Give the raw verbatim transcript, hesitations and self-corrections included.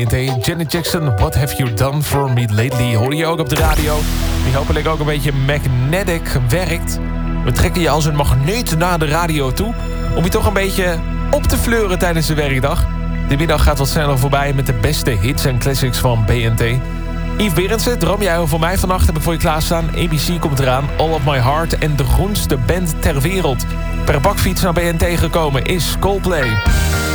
Janet Jackson, What Have You Done For Me Lately, hoor je ook op de radio. Die hopelijk ook een beetje magnetic werkt. We trekken je als een magneet naar de radio toe, om je toch een beetje op te fleuren tijdens de werkdag. De middag gaat wat sneller voorbij met de beste hits en classics van B N T. Yves Berendsen, Droom jij over mij vannacht, heb ik voor je klaarstaan. A B C komt eraan, All of My Heart en de groenste band ter wereld. Per bakfiets naar B N T gekomen is Coldplay.